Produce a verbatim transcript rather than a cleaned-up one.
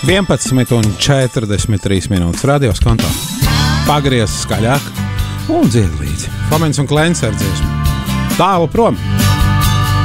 vienpadsmit un četrdesmit trīs minūtes radio skontā. Pagriez skaļāk un dzied līdzi. Flamens un Klēns ar dziesmu. Tālu prom!